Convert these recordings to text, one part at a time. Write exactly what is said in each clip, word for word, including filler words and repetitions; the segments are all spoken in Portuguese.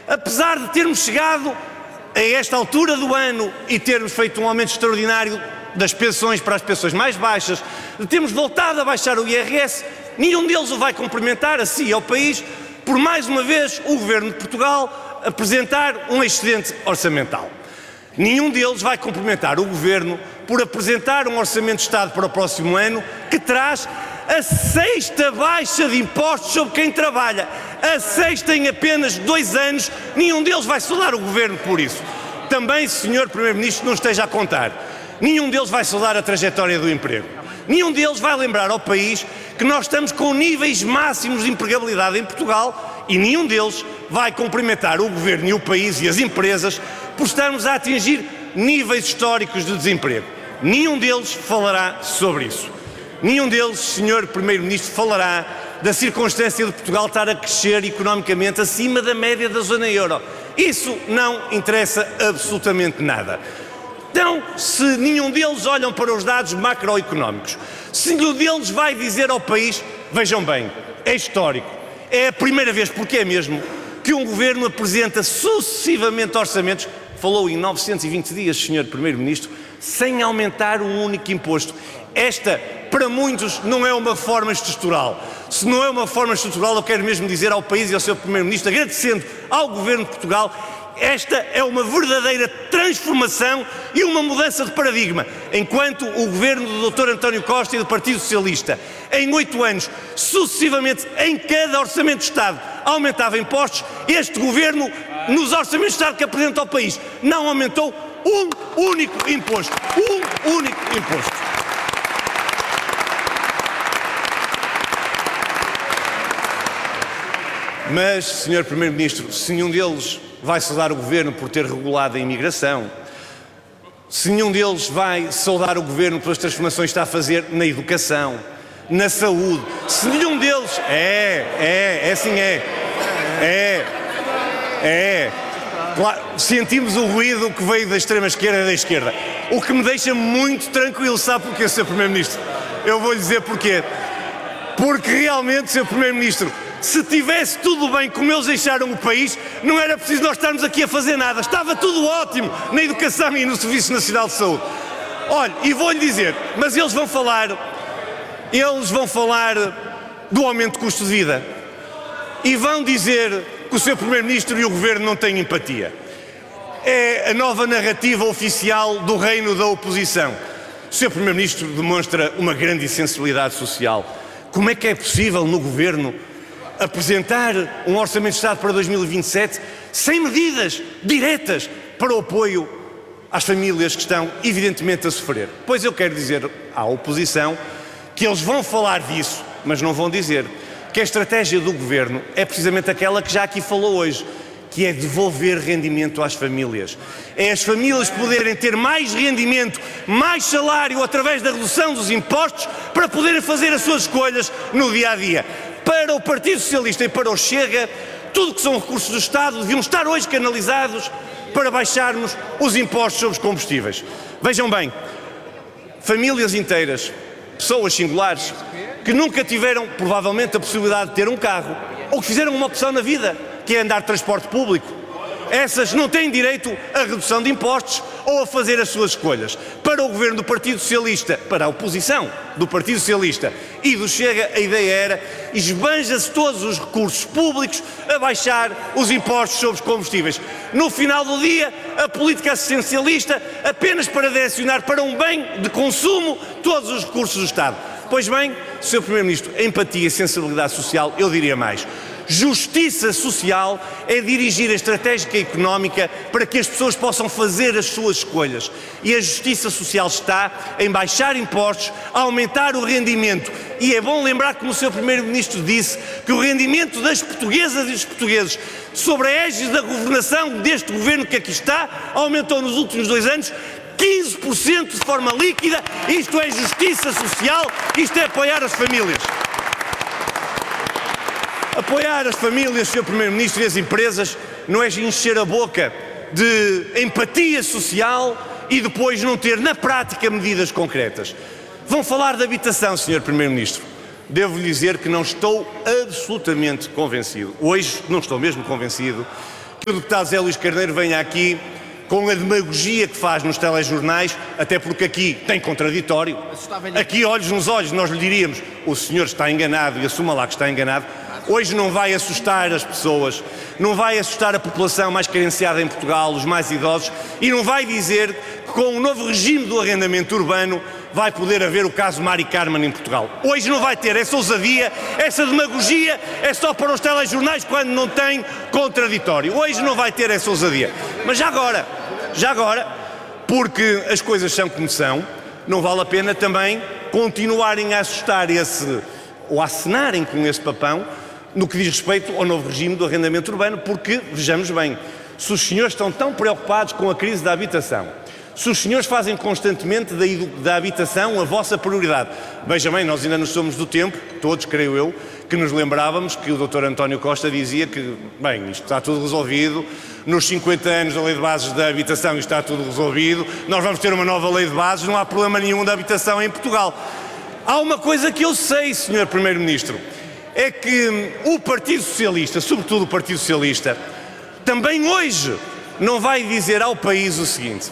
Apesar de termos chegado a esta altura do ano e termos feito um aumento extraordinário das pensões para as pensões mais baixas, de termos voltado a baixar o I R S, nenhum deles o vai cumprimentar a si e ao país por mais uma vez o Governo de Portugal apresentar um excedente orçamental. Nenhum deles vai cumprimentar o Governo por apresentar um Orçamento de Estado para o próximo ano que traz a sexta baixa de impostos sobre quem trabalha. A sexta em apenas dois anos. Nenhum deles vai saudar o Governo por isso. Também, senhor Primeiro-Ministro, não esteja a contar. Nenhum deles vai saudar a trajetória do emprego. Nenhum deles vai lembrar ao país que nós estamos com níveis máximos de empregabilidade em Portugal e nenhum deles vai cumprimentar o Governo e o país e as empresas por estarmos a atingir níveis históricos de desemprego. Nenhum deles falará sobre isso. Nenhum deles, senhor Primeiro-Ministro, falará da circunstância de Portugal estar a crescer economicamente acima da média da zona euro. Isso não interessa absolutamente nada. Então, se nenhum deles olham para os dados macroeconómicos, se nenhum deles vai dizer ao país, vejam bem, é histórico, é a primeira vez, porque é mesmo, que um governo apresenta sucessivamente orçamentos, falou em novecentos e vinte dias, senhor Primeiro-Ministro, sem aumentar um único imposto. Esta, para muitos, não é uma forma estrutural. Se não é uma forma estrutural, eu quero mesmo dizer ao país e ao seu Primeiro-Ministro, agradecendo ao Governo de Portugal, esta é uma verdadeira transformação e uma mudança de paradigma. Enquanto o governo do doutor António Costa e do Partido Socialista, em oito anos, sucessivamente, em cada Orçamento de Estado, aumentava impostos, este governo, nos Orçamentos de Estado que apresenta ao país, não aumentou um único imposto. Um único imposto. Mas, senhor Primeiro-Ministro, se nenhum deles vai saudar o Governo por ter regulado a imigração, se nenhum deles vai saudar o Governo pelas transformações que está a fazer na educação, na saúde, se nenhum deles... É, é, é assim é. É, é. Claro, sentimos o ruído que veio da extrema-esquerda e da esquerda. O que me deixa muito tranquilo, sabe porquê, senhor Primeiro-Ministro? Eu vou lhe dizer porquê. Porque realmente, senhor Primeiro-Ministro, se tivesse tudo bem como eles deixaram o país, não era preciso nós estarmos aqui a fazer nada. Estava tudo ótimo na educação e no Serviço Nacional de Saúde. Olha, e vou-lhe dizer, mas eles vão falar, eles vão falar do aumento do custo de vida. E vão dizer que o seu Primeiro-Ministro e o Governo não têm empatia. É a nova narrativa oficial do reino da oposição. O seu Primeiro-Ministro demonstra uma grande insensibilidade social. Como é que é possível no Governo apresentar um Orçamento de Estado para dois mil e vinte e sete sem medidas diretas para o apoio às famílias que estão evidentemente a sofrer? Pois eu quero dizer à oposição que eles vão falar disso, mas não vão dizer que a estratégia do Governo é precisamente aquela que já aqui falou hoje, que é devolver rendimento às famílias. É as famílias poderem ter mais rendimento, mais salário através da redução dos impostos para poderem fazer as suas escolhas no dia-a-dia. Para o Partido Socialista e para o Chega, tudo que são recursos do Estado deviam estar hoje canalizados para baixarmos os impostos sobre os combustíveis. Vejam bem, famílias inteiras, pessoas singulares, que nunca tiveram, provavelmente, a possibilidade de ter um carro, ou que fizeram uma opção na vida, que é andar de transporte público. Essas não têm direito a redução de impostos ou a fazer as suas escolhas. Para o Governo do Partido Socialista, para a oposição do Partido Socialista e do Chega, a ideia era esbanja-se todos os recursos públicos a baixar os impostos sobre os combustíveis. No final do dia, a política assistencialista apenas para direcionar para um bem de consumo todos os recursos do Estado. Pois bem, senhor Primeiro-Ministro, empatia e sensibilidade social, eu diria mais. Justiça social é dirigir a estratégia económica para que as pessoas possam fazer as suas escolhas. E a justiça social está em baixar impostos, aumentar o rendimento. E é bom lembrar, como o senhor Primeiro-Ministro disse, que o rendimento das portuguesas e dos portugueses sobre a égide da governação deste governo que aqui está aumentou nos últimos dois anos quinze por cento de forma líquida. Isto é justiça social, isto é apoiar as famílias. Apoiar as famílias, senhor Primeiro-Ministro, e as empresas não é encher a boca de empatia social e depois não ter na prática medidas concretas. Vão falar de habitação, senhor Primeiro-Ministro. Devo-lhe dizer que não estou absolutamente convencido, hoje não estou mesmo convencido, que o deputado Zé Luís Carneiro venha aqui com a demagogia que faz nos telejornais, até porque aqui tem contraditório. Aqui, olhos nos olhos, nós lhe diríamos: o senhor está enganado e assuma lá que está enganado. Hoje não vai assustar as pessoas, não vai assustar a população mais carenciada em Portugal, os mais idosos, e não vai dizer que com o novo regime do arrendamento urbano vai poder haver o caso Mari Carmen em Portugal. Hoje não vai ter essa ousadia, essa demagogia é só para os telejornais quando não tem contraditório. Hoje não vai ter essa ousadia. Mas já agora, já agora, porque as coisas são como são, não vale a pena também continuarem a assustar esse, ou a acenarem com esse papão no que diz respeito ao novo regime do arrendamento urbano, porque, vejamos bem, se os senhores estão tão preocupados com a crise da habitação, se os senhores fazem constantemente da, da habitação a vossa prioridade. Veja bem, nós ainda não somos do tempo, todos creio eu, que nos lembrávamos que o doutor António Costa dizia que, bem, isto está tudo resolvido, nos cinquenta anos da Lei de Bases da Habitação isto está tudo resolvido, nós vamos ter uma nova Lei de Bases, não há problema nenhum da habitação em Portugal. Há uma coisa que eu sei, senhor Primeiro-Ministro, é que o Partido Socialista, sobretudo o Partido Socialista, também hoje não vai dizer ao país o seguinte: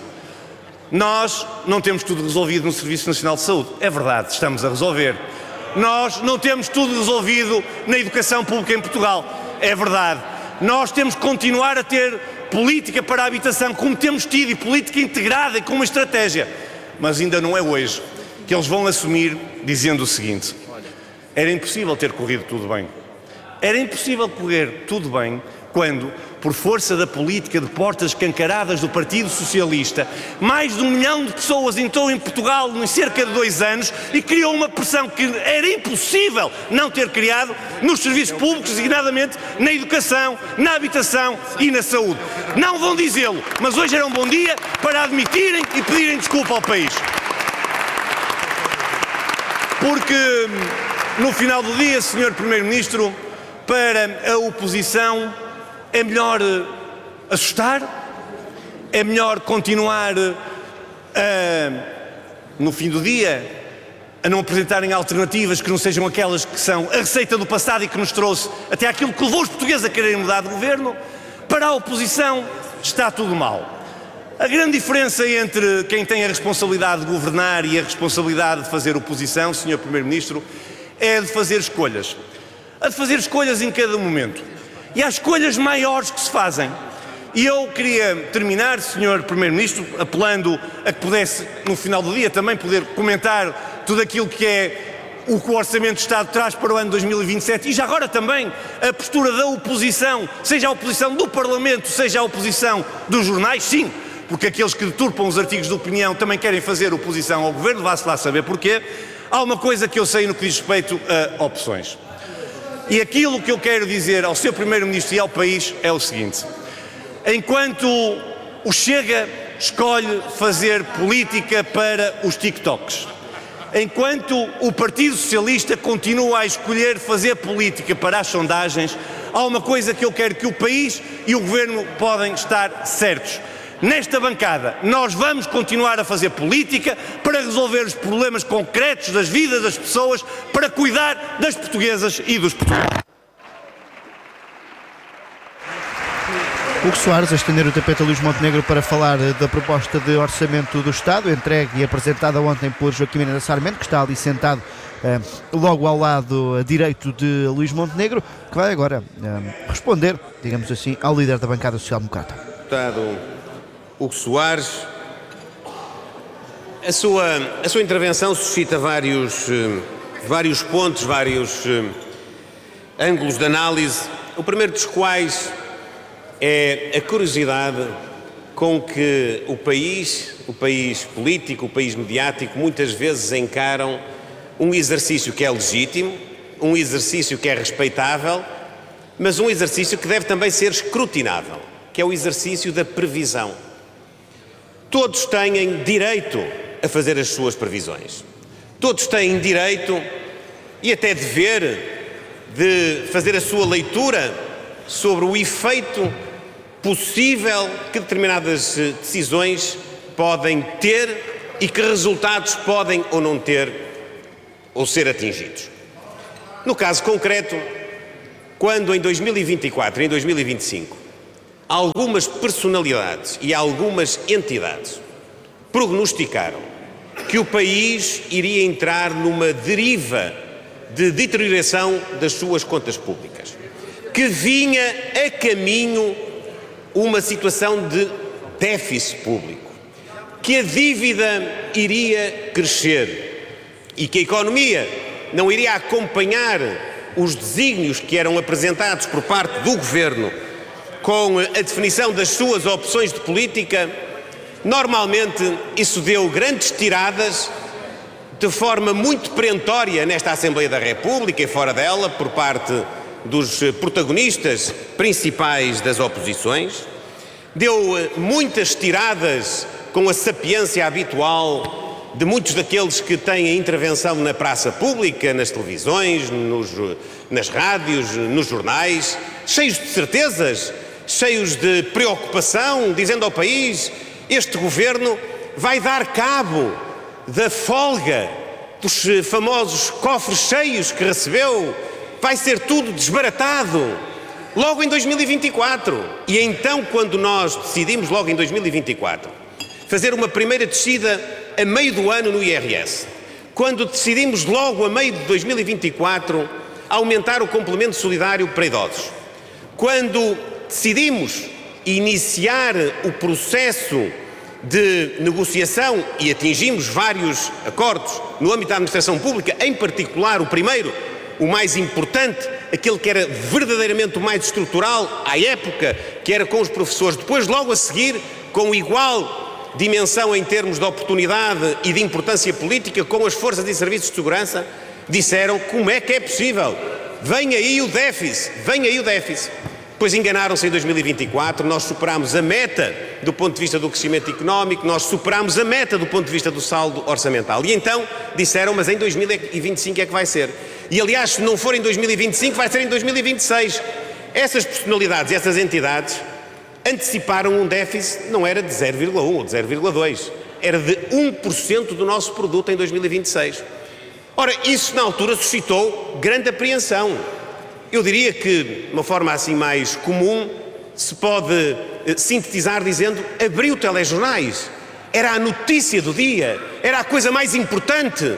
nós não temos tudo resolvido no Serviço Nacional de Saúde. É verdade, estamos a resolver. Nós não temos tudo resolvido na educação pública em Portugal. É verdade. Nós temos que continuar a ter política para a habitação, como temos tido, e política integrada e com uma estratégia. Mas ainda não é hoje que eles vão assumir dizendo o seguinte: era impossível ter corrido tudo bem. Era impossível correr tudo bem quando, por força da política de portas escancaradas do Partido Socialista, mais de um milhão de pessoas entrou em Portugal em cerca de dois anos e criou uma pressão que era impossível não ter criado nos serviços públicos, designadamente na educação, na habitação e na saúde. Não vão dizê-lo, mas hoje era um bom dia para admitirem e pedirem desculpa ao país. Porque, no final do dia, senhor Primeiro-Ministro, para a oposição é melhor assustar, é melhor continuar a, no fim do dia, a não apresentarem alternativas que não sejam aquelas que são a receita do passado e que nos trouxe até aquilo que levou os portugueses a quererem mudar de governo. Para a oposição está tudo mal. A grande diferença entre quem tem a responsabilidade de governar e a responsabilidade de fazer oposição, senhor Primeiro-Ministro, é de fazer escolhas. A de fazer escolhas em cada momento. E há escolhas maiores que se fazem. E eu queria terminar, senhor Primeiro-Ministro, apelando a que pudesse, no final do dia, também poder comentar tudo aquilo que é o que o Orçamento de Estado traz para o ano dois mil e vinte e sete e já agora também a postura da oposição, seja a oposição do Parlamento, seja a oposição dos jornais, sim, porque aqueles que deturpam os artigos de opinião também querem fazer oposição ao Governo, vá-se lá saber porquê. Há uma coisa que eu sei no que diz respeito a opções. E aquilo que eu quero dizer ao senhor Primeiro-Ministro e ao país é o seguinte: enquanto o Chega escolhe fazer política para os TikToks, enquanto o Partido Socialista continua a escolher fazer política para as sondagens, há uma coisa que eu quero que o país e o Governo podem estar certos. Nesta bancada, nós vamos continuar a fazer política para resolver os problemas concretos das vidas das pessoas, para cuidar das portuguesas e dos portugueses. Hugo Soares a estender o tapete a Luís Montenegro para falar da proposta de orçamento do Estado, entregue e apresentada ontem por Joaquim Miranda Sarmento, que está ali sentado eh, logo ao lado direito de Luís Montenegro, que vai agora eh, responder, digamos assim, ao líder da bancada social-democrata. Deputado Hugo Soares, a sua, a sua intervenção suscita vários, vários pontos, vários ângulos de análise, o primeiro dos quais é a curiosidade com que o país, o país político, o país mediático, muitas vezes encaram um exercício que é legítimo, um exercício que é respeitável, mas um exercício que deve também ser escrutinável, que é o exercício da previsão. Todos têm direito a fazer as suas previsões. Todos têm direito e até dever de fazer a sua leitura sobre o efeito possível que determinadas decisões podem ter e que resultados podem ou não ter ou ser atingidos. No caso concreto, quando em dois mil e vinte e quatro e em dois mil e vinte e cinco algumas personalidades e algumas entidades prognosticaram que o país iria entrar numa deriva de deterioração das suas contas públicas, que vinha a caminho uma situação de déficit público, que a dívida iria crescer e que a economia não iria acompanhar os desígnios que eram apresentados por parte do Governo com a definição das suas opções de política. Normalmente isso deu grandes tiradas de forma muito perentória nesta Assembleia da República e fora dela por parte dos protagonistas principais das oposições. Deu muitas tiradas com a sapiência habitual de muitos daqueles que têm a intervenção na praça pública, nas televisões, nos, nas rádios, nos jornais, cheios de certezas, cheios de preocupação, dizendo ao país: este governo vai dar cabo da folga, dos famosos cofres cheios que recebeu, vai ser tudo desbaratado logo em dois mil e vinte e quatro. E então, quando nós decidimos logo em dois mil e vinte e quatro fazer uma primeira descida a meio do ano no I R S, quando decidimos logo a meio de dois mil e vinte e quatro aumentar o complemento solidário para idosos, quando decidimos iniciar o processo de negociação e atingimos vários acordos no âmbito da administração pública, em particular o primeiro, o mais importante, aquele que era verdadeiramente o mais estrutural à época, que era com os professores, depois logo a seguir, com igual dimensão em termos de oportunidade e de importância política, com as forças e serviços de segurança, disseram: como é que é possível? Vem aí o déficit, vem aí o déficit. Pois enganaram-se em dois mil e vinte e quatro, nós superámos a meta do ponto de vista do crescimento económico, nós superámos a meta do ponto de vista do saldo orçamental. E então disseram: mas em dois mil e vinte e cinco é que vai ser. E aliás, se não for em dois mil e vinte e cinco, vai ser em dois mil e vinte e seis. Essas personalidades e essas entidades anteciparam um déficit, não era de zero vírgula um ou de zero vírgula dois, era de um por cento do nosso produto em dois mil e vinte e seis. Ora, isso na altura suscitou grande apreensão. Eu diria que, de uma forma assim mais comum, se pode eh, sintetizar dizendo: abriu telejornais, era a notícia do dia, era a coisa mais importante.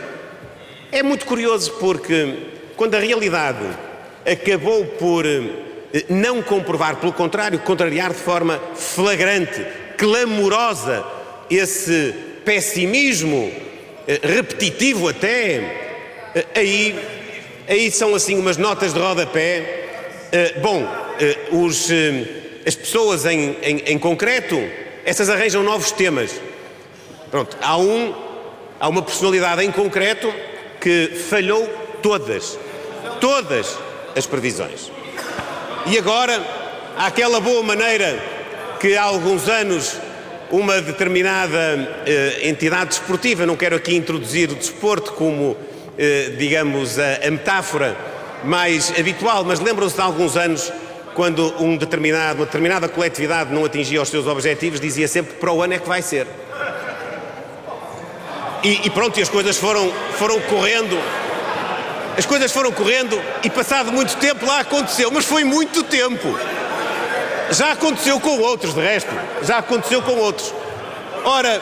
É muito curioso porque, quando a realidade acabou por eh, não comprovar, pelo contrário, contrariar de forma flagrante, clamorosa, esse pessimismo eh, repetitivo até, eh, aí... Aí são assim umas notas de rodapé. Uh, bom, uh, os, uh, as pessoas em, em, em concreto, essas arranjam novos temas. Pronto, há, um, há uma personalidade em concreto que falhou todas, todas as previsões. E agora, há aquela boa maneira que há alguns anos uma determinada uh, entidade desportiva, não quero aqui introduzir o desporto como... Eh, digamos, a, a metáfora mais habitual, mas lembram-se de alguns anos, quando um determinado, uma determinada coletividade não atingia os seus objetivos, dizia sempre: para o ano é que vai ser. E, e pronto, e as coisas foram, foram correndo, as coisas foram correndo e passado muito tempo lá aconteceu, mas foi muito tempo. Já aconteceu com outros, de resto, já aconteceu com outros. Ora,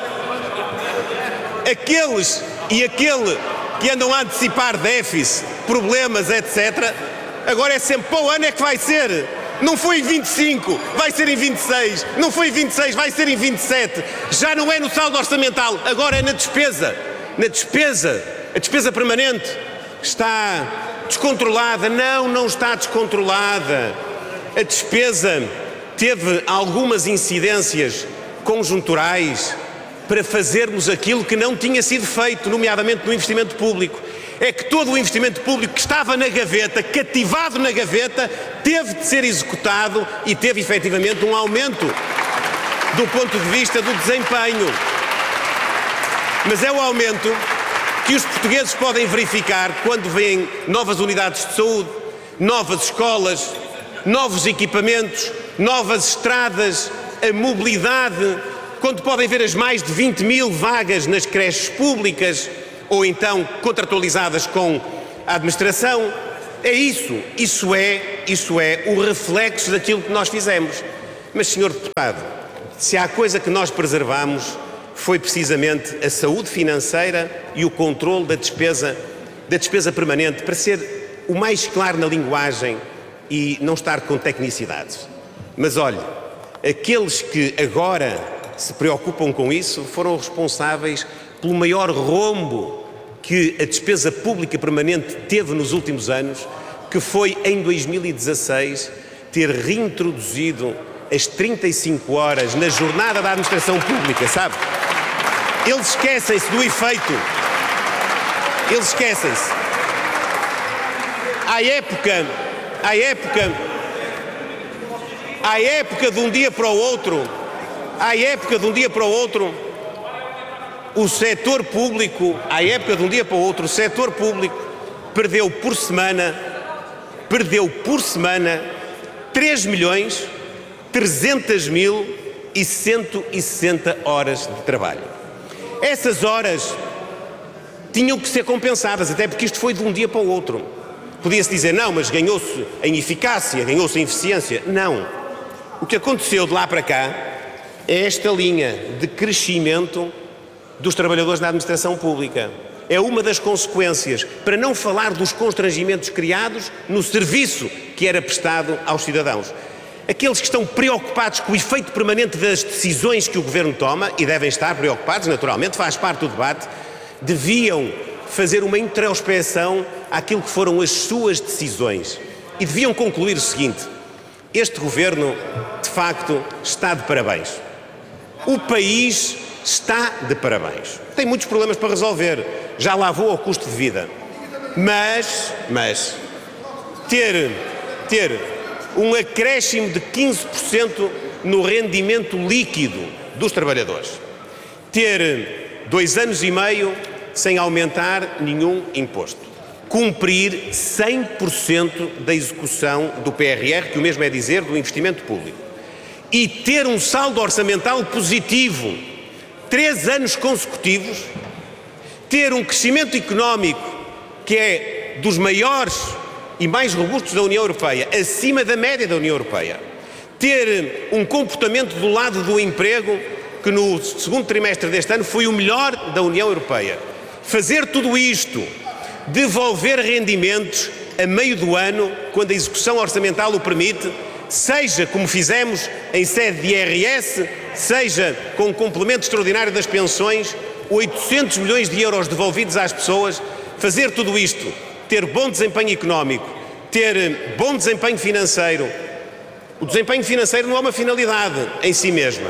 aqueles e aquele que andam a antecipar déficit, problemas, etcétera, agora é sempre: para o ano é que vai ser. Não foi em vinte e cinco, vai ser em vinte e seis. Não foi em vinte e seis, vai ser em vinte e sete. Já não é no saldo orçamental, agora é na despesa. Na despesa, a despesa permanente está descontrolada. Não, não está descontrolada. A despesa teve algumas incidências conjunturais para fazermos aquilo que não tinha sido feito, nomeadamente no investimento público. É que todo o investimento público que estava na gaveta, cativado na gaveta, teve de ser executado e teve efetivamente um aumento do ponto de vista do desempenho. Mas é o aumento que os portugueses podem verificar quando veem novas unidades de saúde, novas escolas, novos equipamentos, novas estradas, a mobilidade, quando podem ver as mais de vinte mil vagas nas creches públicas ou então contratualizadas com a administração. É isso, isso é, isso é o reflexo daquilo que nós fizemos. Mas, senhor Deputado, se há coisa que nós preservamos foi precisamente a saúde financeira e o controle da despesa, da despesa permanente, para ser o mais claro na linguagem e não estar com tecnicidades. Mas olhe, aqueles que agora se preocupam com isso foram responsáveis pelo maior rombo que a despesa pública permanente teve nos últimos anos, que foi em dois mil e dezasseis ter reintroduzido as trinta e cinco horas na jornada da administração pública, sabe? Eles esquecem-se do efeito. Eles esquecem-se. À época, à época, à época de um dia para o outro, à época de um dia para o outro, o setor público, à época de um dia para o outro, o setor público perdeu por semana, perdeu por semana três milhões trezentos mil e cento e sessenta horas de trabalho. Essas horas tinham que ser compensadas, até porque isto foi de um dia para o outro. Podia-se dizer, não, mas ganhou-se em eficácia, ganhou-se em eficiência. Não. O que aconteceu de lá para cá é esta linha de crescimento dos trabalhadores na administração pública. É uma das consequências, para não falar dos constrangimentos criados no serviço que era prestado aos cidadãos. Aqueles que estão preocupados com o efeito permanente das decisões que o Governo toma, e devem estar preocupados, naturalmente, faz parte do debate, deviam fazer uma introspeção àquilo que foram as suas decisões e deviam concluir o seguinte: este Governo, de facto, está de parabéns. O país está de parabéns. Tem muitos problemas para resolver, já lá vou ao custo de vida, mas, mas, ter, ter um acréscimo de quinze por cento no rendimento líquido dos trabalhadores, ter dois anos e meio sem aumentar nenhum imposto, cumprir cem por cento da execução do P R R, que o mesmo é dizer do investimento público, e ter um saldo orçamental positivo três anos consecutivos, ter um crescimento económico que é dos maiores e mais robustos da União Europeia, acima da média da União Europeia, ter um comportamento do lado do emprego que no segundo trimestre deste ano foi o melhor da União Europeia. Fazer tudo isto, devolver rendimentos a meio do ano, quando a execução orçamental o permite, seja como fizemos em sede de I R S, seja com o complemento extraordinário das pensões, oitocentos milhões de euros devolvidos às pessoas, fazer tudo isto, ter bom desempenho económico, ter bom desempenho financeiro. O desempenho financeiro não é uma finalidade em si mesma.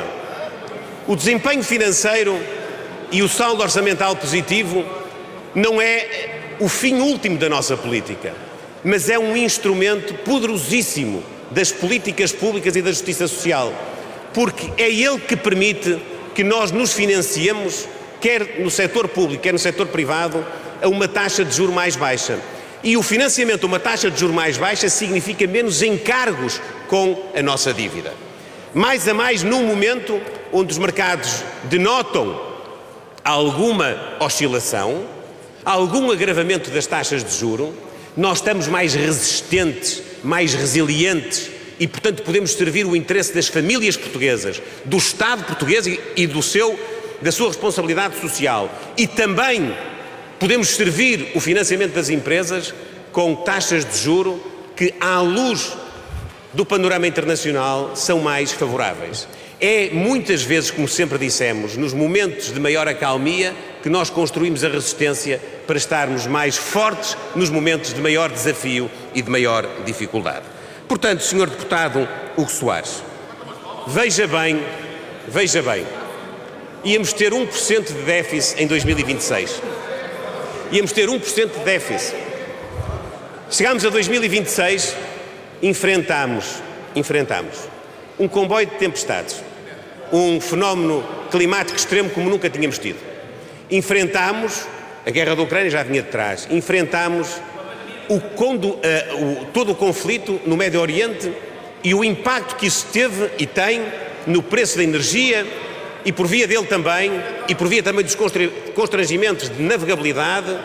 O desempenho financeiro e o saldo orçamental positivo não é o fim último da nossa política, mas é um instrumento poderosíssimo das políticas públicas e da justiça social, porque é ele que permite que nós nos financiemos, quer no setor público, quer no setor privado, a uma taxa de juros mais baixa. E o financiamento a uma taxa de juros mais baixa significa menos encargos com a nossa dívida. Mais a mais num momento onde os mercados denotam alguma oscilação, algum agravamento das taxas de juro, nós estamos mais resistentes, mais resilientes e, portanto, podemos servir o interesse das famílias portuguesas, do Estado português e do seu, da sua responsabilidade social. E também podemos servir o financiamento das empresas com taxas de juro que, à luz do panorama internacional, são mais favoráveis. É muitas vezes, como sempre dissemos, nos momentos de maior acalmia que nós construímos a resistência para estarmos mais fortes nos momentos de maior desafio e de maior dificuldade. Portanto, senhor Deputado Hugo Soares, veja bem, veja bem, íamos ter um por cento de déficit em dois mil e vinte e seis. Íamos ter um por cento de déficit. Chegámos a dois mil e vinte e seis, enfrentámos, enfrentámos um comboio de tempestades, um fenómeno climático extremo como nunca tínhamos tido. Enfrentámos, a guerra da Ucrânia já vinha de trás, enfrentámos o, condo, uh, o, todo o conflito no Médio Oriente e o impacto que isso teve e tem no preço da energia e por via dele também, e por via também dos constrangimentos de navegabilidade,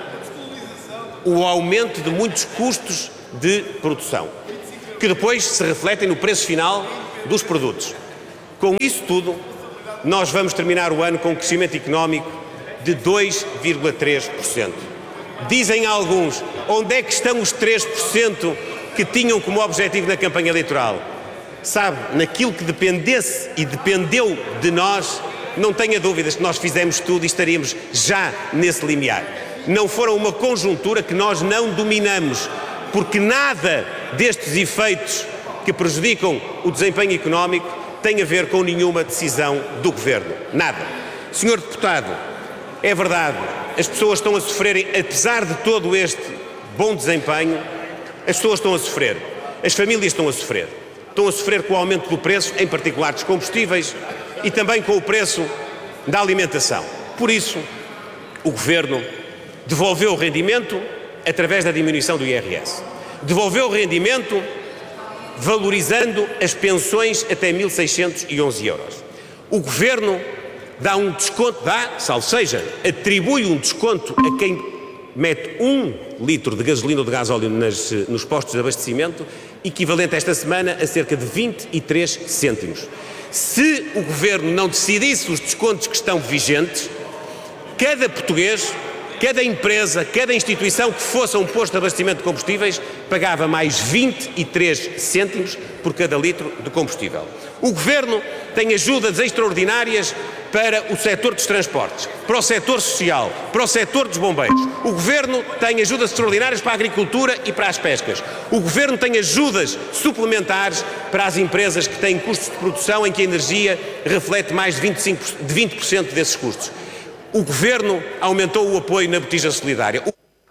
o aumento de muitos custos de produção, que depois se refletem no preço final dos produtos. Com isso tudo, nós vamos terminar o ano com um crescimento económico de dois vírgula três por cento. Dizem alguns, onde é que estão os três por cento que tinham como objetivo na campanha eleitoral? Sabe, naquilo que dependesse e dependeu de nós, não tenha dúvidas que nós fizemos tudo e estaríamos já nesse limiar. Não foram uma conjuntura que nós não dominamos, porque nada destes efeitos que prejudicam o desempenho económico tem a ver com nenhuma decisão do Governo. Nada. senhor Deputado, é verdade, as pessoas estão a sofrerem, apesar de todo este bom desempenho, as pessoas estão a sofrer, as famílias estão a sofrer. Estão a sofrer com o aumento do preço, em particular dos combustíveis, e também com o preço da alimentação. Por isso, o Governo devolveu o rendimento através da diminuição do I R S. Devolveu o rendimento valorizando as pensões até mil seiscentos e onze euros. O Governo dá um desconto, dá, salvo seja, atribui um desconto a quem mete um litro de gasolina ou de gasóleo nas, nos postos de abastecimento, equivalente esta semana a cerca de vinte e três cêntimos. Se o Governo não decidisse os descontos que estão vigentes, cada português, cada empresa, cada instituição que fosse a um posto de abastecimento de combustíveis pagava mais vinte e três cêntimos por cada litro de combustível. O Governo tem ajudas extraordinárias para o setor dos transportes, para o setor social, para o setor dos bombeiros. O Governo tem ajudas extraordinárias para a agricultura e para as pescas. O Governo tem ajudas suplementares para as empresas que têm custos de produção em que a energia reflete mais de vinte e cinco por cento, de vinte por cento desses custos. O Governo aumentou o apoio na botija solidária.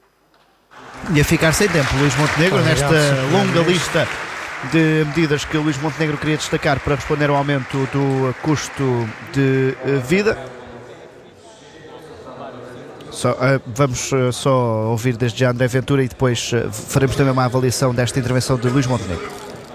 E a ficar sem tempo, Luís Montenegro, nesta longa lista de medidas que o Luís Montenegro queria destacar para responder ao aumento do custo de vida. Só, uh, vamos uh, só ouvir desde já André Ventura e depois uh, faremos também uma avaliação desta intervenção de Luís Montenegro.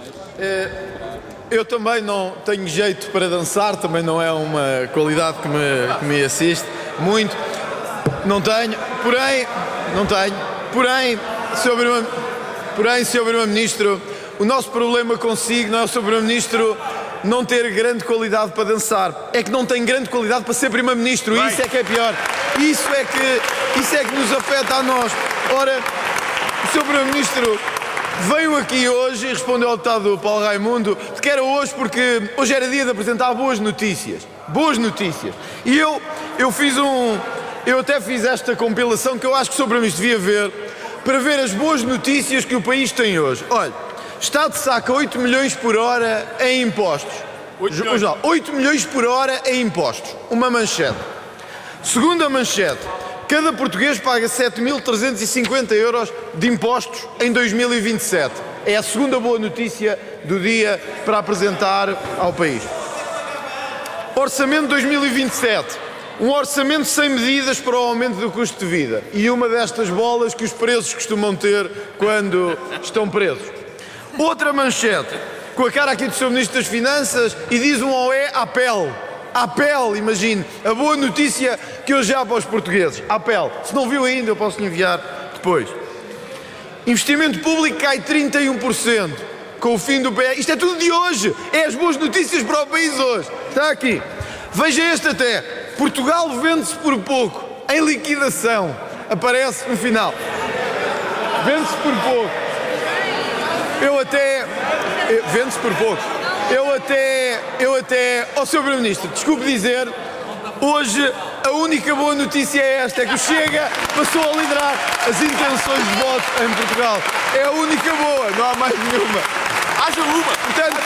Eu também não tenho jeito para dançar, também não é uma qualidade que me, que me assiste muito. Não tenho, porém, não tenho, porém, senhor Primeiro, porém, senhor Primeiro-Ministro, o nosso problema consigo não é o senhor Primeiro-Ministro não ter grande qualidade para dançar, é que não tem grande qualidade para ser Primeiro-Ministro, e isso é que é pior, isso é que, isso é que nos afeta a nós. Ora, o senhor Primeiro-Ministro veio aqui hoje e respondeu ao deputado Paulo Raimundo que era hoje porque hoje era dia de apresentar boas notícias, boas notícias, e eu, eu fiz um, eu até fiz esta compilação que eu acho que o senhor Primeiro-Ministro devia ver, para ver as boas notícias que o país tem hoje. Olha, Estado saca oito milhões por hora em impostos. oito milhões por hora em impostos. Uma manchete. Segunda manchete. Cada português paga sete mil trezentos e cinquenta euros de impostos em dois mil e vinte e sete. É a segunda boa notícia do dia para apresentar ao país. Orçamento dois mil e vinte e sete. Um orçamento sem medidas para o aumento do custo de vida. E uma destas bolas que os presos costumam ter quando estão presos. Outra manchete, com a cara aqui do senhor Ministro das Finanças, e diz um oé à pele. À pele, imagine. A boa notícia que hoje há para os portugueses. À pele. Se não viu ainda, eu posso lhe enviar depois. Investimento público cai trinta e um por cento com o fim do P S. Isto é tudo de hoje. É as boas notícias para o país hoje. Está aqui. Veja este até. Portugal vende-se por pouco. Em liquidação. Aparece no final. Vende-se por pouco. Eu até... Vende-se por pouco. Eu até... Eu até... Ó senhor Primeiro-Ministro, desculpe dizer, hoje a única boa notícia é esta, é que o Chega passou a liderar as intenções de voto em Portugal. É a única boa, não há mais nenhuma. Haja uma, portanto...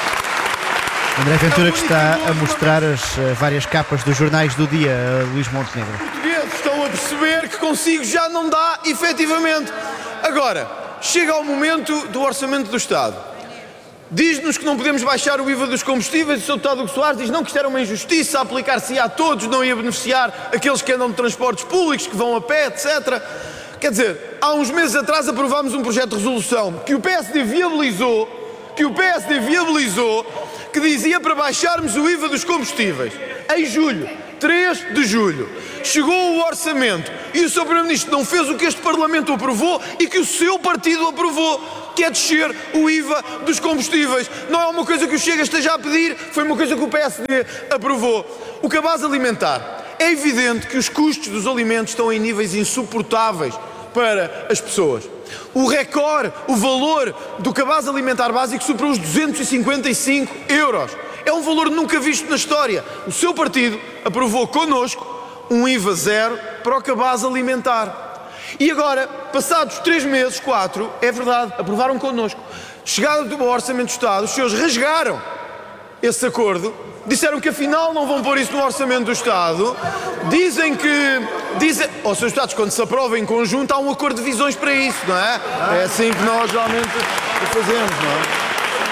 André Ventura que está a mostrar as uh, várias capas dos jornais do dia, uh, Luís Montenegro. Os portugueses estão a perceber que consigo já não dá, efetivamente. Agora, chega ao momento do orçamento do Estado. Diz-nos que não podemos baixar o I V A dos combustíveis, o senhor deputado Hugo Soares diz não, que isto era uma injustiça, aplicar-se a todos, não ia beneficiar aqueles que andam de transportes públicos, que vão a pé, etcétera. Quer dizer, há uns meses atrás aprovámos um projeto de resolução que o P S D viabilizou, que o P S D viabilizou, que dizia para baixarmos o I V A dos combustíveis. Em julho, três de julho. Chegou o orçamento e o seu Primeiro-Ministro não fez o que este Parlamento aprovou e que o seu partido aprovou, que é descer o I V A dos combustíveis. Não é uma coisa que o Chega esteja a pedir, foi uma coisa que o P S D aprovou. O cabaz alimentar. É evidente que os custos dos alimentos estão em níveis insuportáveis para as pessoas. O recorde, o valor do cabaz alimentar básico superou os duzentos e cinquenta e cinco euros. É um valor nunca visto na história. O seu partido aprovou connosco um I V A zero para o cabaz alimentar. E agora, passados três meses, quatro, é verdade, aprovaram connosco. Chegada do Orçamento do Estado, os senhores rasgaram esse acordo, disseram que afinal não vão pôr isso no Orçamento do Estado, dizem que... Dizem, ó, senhores Deputados, quando se aprova em conjunto há um acordo de visões para isso, não é? É assim que nós realmente o fazemos, não é?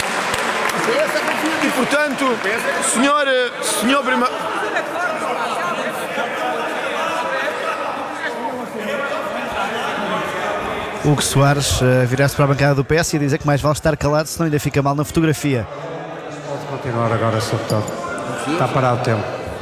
E portanto, senhor, senhor Primeiro... Hugo Soares uh, virar-se para a bancada do P S e dizer que mais vale estar calado, senão ainda fica mal na fotografia. Pode continuar agora, senhor Deputado. Está parado o tempo.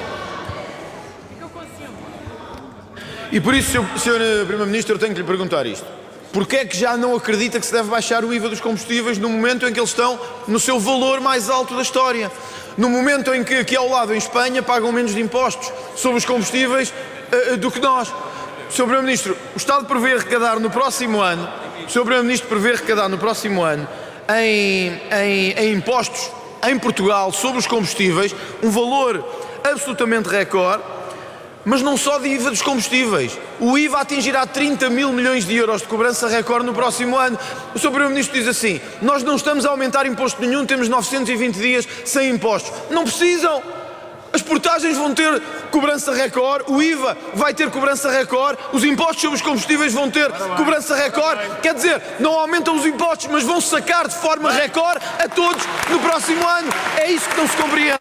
E por isso, senhor Primeiro-Ministro, eu tenho que lhe perguntar isto. Porquê é que já não acredita que se deve baixar o I V A dos combustíveis no momento em que eles estão no seu valor mais alto da história? No momento em que aqui ao lado, em Espanha, pagam menos de impostos sobre os combustíveis uh, do que nós. senhor Primeiro-Ministro, o Estado prevê arrecadar no próximo ano, o senhor Primeiro-Ministro prevê arrecadar no próximo ano em, em, em impostos em Portugal sobre os combustíveis um valor absolutamente recorde, mas não só de I V A dos combustíveis. O I V A atingirá trinta mil milhões de euros de cobrança recorde no próximo ano. O senhor Primeiro-Ministro diz assim: nós não estamos a aumentar imposto nenhum, temos novecentos e vinte dias sem impostos. Não precisam! As portagens vão ter cobrança recorde, o I V A vai ter cobrança recorde, os impostos sobre os combustíveis vão ter cobrança recorde. Quer dizer, não aumentam os impostos, mas vão sacar de forma recorde a todos no próximo ano. É isso que não se compreende.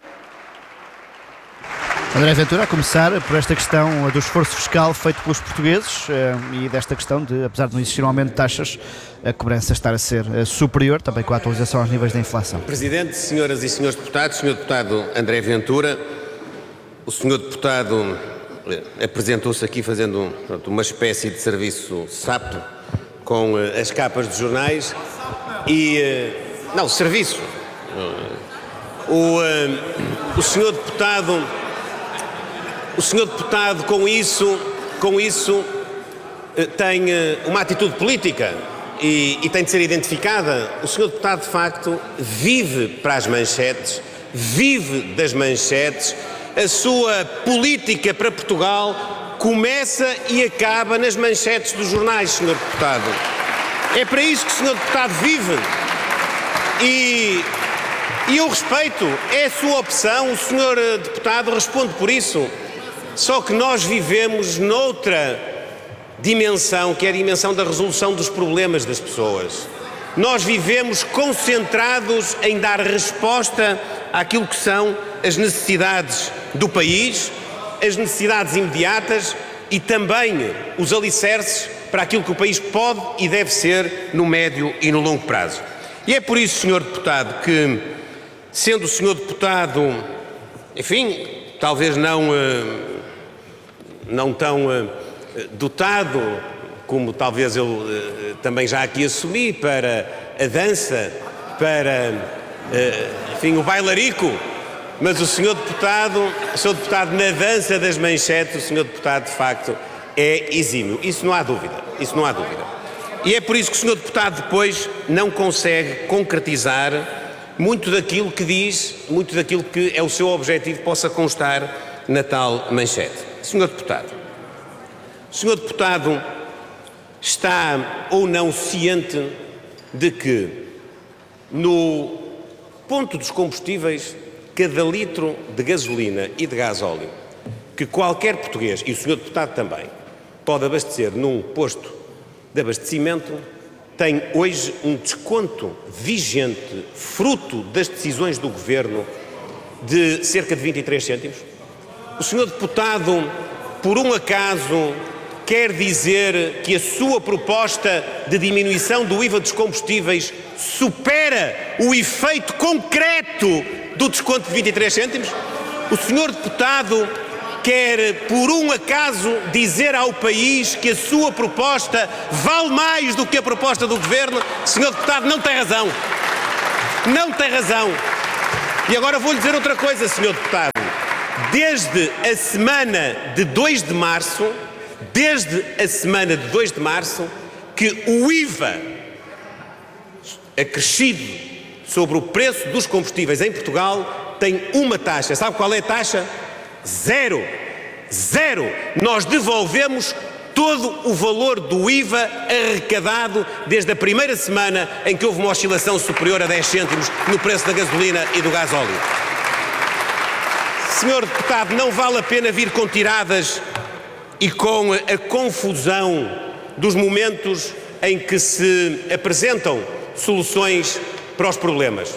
André Ventura, a começar por esta questão do esforço fiscal feito pelos portugueses e desta questão de, apesar de não existir um aumento de taxas, a cobrança estar a ser superior, também com a atualização aos níveis da inflação. Presidente, senhoras e senhores deputados, senhor Deputado André Ventura, o senhor Deputado apresentou-se aqui fazendo pronto, uma espécie de serviço sapo com uh, as capas dos jornais e... Uh, não, serviço. Uh, o, uh, o senhor Deputado... O senhor Deputado, com isso, com isso tem uma atitude política e, e tem de ser identificada. O senhor Deputado, de facto, vive para as manchetes, vive das manchetes. A sua política para Portugal começa e acaba nas manchetes dos jornais, senhor Deputado. É para isso que o senhor Deputado vive. E, e eu respeito, é a sua opção, o senhor Deputado responde por isso. Só que nós vivemos noutra dimensão, que é a dimensão da resolução dos problemas das pessoas. Nós vivemos concentrados em dar resposta àquilo que são as necessidades do país, as necessidades imediatas e também os alicerces para aquilo que o país pode e deve ser no médio e no longo prazo. E é por isso, senhor Deputado, que, sendo o senhor Deputado, enfim, talvez não... não tão uh, dotado como talvez eu uh, também já aqui assumi para a dança, para, uh, enfim, o bailarico, mas o senhor Deputado, o senhor Deputado na dança das manchetes, o senhor Deputado de facto é exímio, isso não há dúvida, isso não há dúvida. E é por isso que o senhor Deputado depois não consegue concretizar muito daquilo que diz, muito daquilo que é o seu objetivo possa constar na tal manchete. senhor Deputado, o senhor Deputado está ou não ciente de que no ponto dos combustíveis, cada litro de gasolina e de gasóleo que qualquer português, e o senhor Deputado também, pode abastecer num posto de abastecimento, tem hoje um desconto vigente, fruto das decisões do Governo, de cerca de vinte e três cêntimos. O senhor Deputado, por um acaso, quer dizer que a sua proposta de diminuição do I V A dos combustíveis supera o efeito concreto do desconto de vinte e três cêntimos? O senhor Deputado quer, por um acaso, dizer ao país que a sua proposta vale mais do que a proposta do Governo, senhor Deputado, não tem razão. Não tem razão. E agora vou-lhe dizer outra coisa, senhor Deputado. Desde a semana de dois de março, desde a semana de dois de março, que o I V A acrescido sobre o preço dos combustíveis em Portugal tem uma taxa. Sabe qual é a taxa? Zero. Zero. Nós devolvemos todo o valor do I V A arrecadado desde a primeira semana em que houve uma oscilação superior a dez cêntimos no preço da gasolina e do gasóleo. Senhor Deputado, não vale a pena vir com tiradas e com a confusão dos momentos em que se apresentam soluções para os problemas.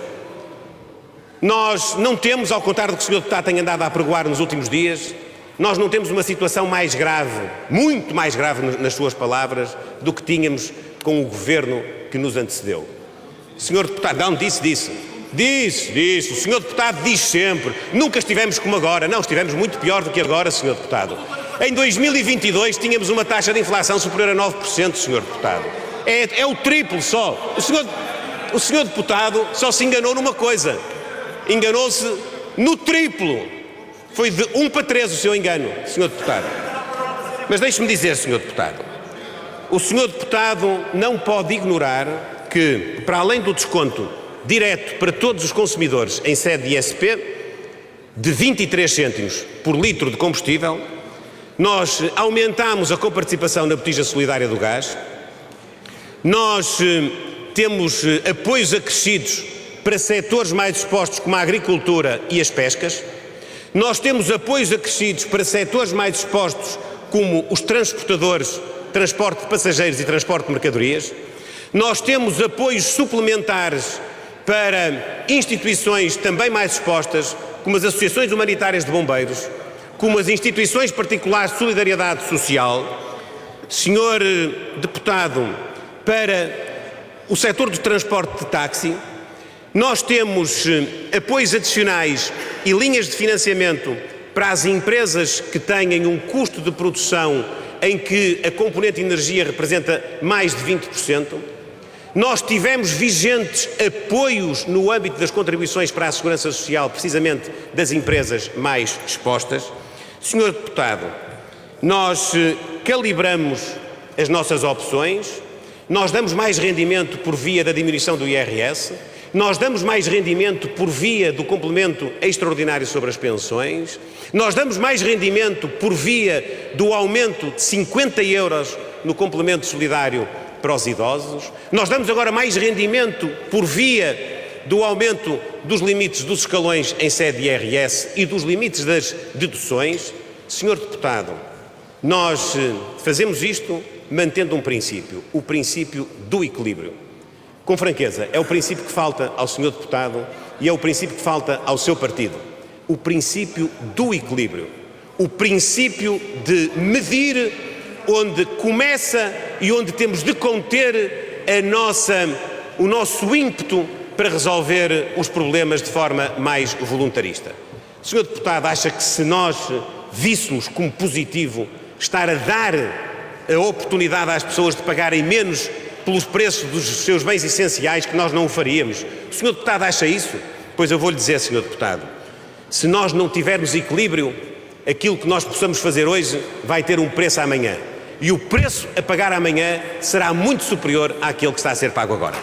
Nós não temos, ao contrário do que o senhor Deputado tem andado a apregoar nos últimos dias, nós não temos uma situação mais grave, muito mais grave nas suas palavras, do que tínhamos com o governo que nos antecedeu. Senhor Deputado, não disse disso. Disse, disse. O senhor Deputado diz sempre. Nunca estivemos como agora. Não, estivemos muito pior do que agora, senhor Deputado. Em dois mil e vinte e dois tínhamos uma taxa de inflação superior a nove por cento, senhor Deputado. É, é o triplo só. O senhor, o senhor Deputado só se enganou numa coisa. Enganou-se no triplo. Foi de um para três o seu engano, senhor Deputado. Mas deixe-me dizer, senhor Deputado, o senhor Deputado não pode ignorar que, para além do desconto direto para todos os consumidores em sede de I S P, de vinte e três cêntimos por litro de combustível, nós aumentámos a coparticipação na botija solidária do gás, nós eh, temos eh, apoios acrescidos para setores mais expostos como a agricultura e as pescas, nós temos apoios acrescidos para setores mais expostos como os transportadores, transporte de passageiros e transporte de mercadorias, nós temos apoios suplementares para instituições também mais expostas, como as associações humanitárias de bombeiros, como as instituições particulares de solidariedade social. Senhor Deputado, para o setor do transporte de táxi, nós temos apoios adicionais e linhas de financiamento para as empresas que tenham um custo de produção em que a componente de energia representa mais de vinte por cento. Nós tivemos vigentes apoios no âmbito das contribuições para a segurança social, precisamente das empresas mais expostas. Senhor Deputado, nós calibramos as nossas opções, nós damos mais rendimento por via da diminuição do I R S, nós damos mais rendimento por via do complemento extraordinário sobre as pensões, nós damos mais rendimento por via do aumento de cinquenta euros no complemento solidário para os idosos, nós damos agora mais rendimento por via do aumento dos limites dos escalões em sede de I R S e dos limites das deduções. Senhor Deputado, nós fazemos isto mantendo um princípio, o princípio do equilíbrio. Com franqueza, é o princípio que falta ao senhor Deputado e é o princípio que falta ao seu partido. O princípio do equilíbrio. O princípio de medir onde começa e onde temos de conter a nossa, o nosso ímpeto para resolver os problemas de forma mais voluntarista. O senhor Deputado acha que se nós víssemos como positivo estar a dar a oportunidade às pessoas de pagarem menos pelos preços dos seus bens essenciais, que nós não o faríamos? O senhor Deputado acha isso? Pois eu vou-lhe dizer, senhor Deputado, se nós não tivermos equilíbrio, aquilo que nós possamos fazer hoje vai ter um preço amanhã. E o preço a pagar amanhã será muito superior àquele que está a ser pago agora.